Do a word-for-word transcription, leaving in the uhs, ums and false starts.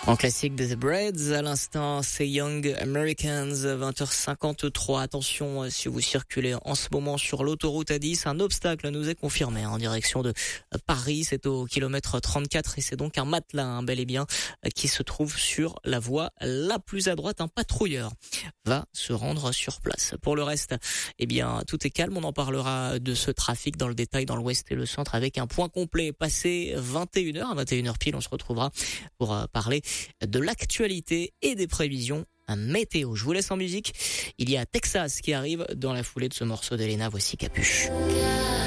En classique des The Breads, à l'instant, c'est Young Americans, vingt heures cinquante-trois. Attention, si vous circulez en ce moment sur l'autoroute A dix, un obstacle nous est confirmé en direction de Paris. C'est au kilomètre trente-quatre et c'est donc un matelas, hein, bel et bien, qui se trouve sur la voie la plus à droite. Un patrouilleur va se rendre sur place. Pour le reste, eh bien, tout est calme. On en parlera de ce trafic dans le détail dans l'ouest et le centre avec un point complet. Passé vingt et une heures, à vingt et une heures pile, on se retrouvera pour parler de l'actualité et des prévisions météo. Je vous laisse en musique. Il y a Texas qui arrive dans la foulée de ce morceau d'Elena. Voici Capuche.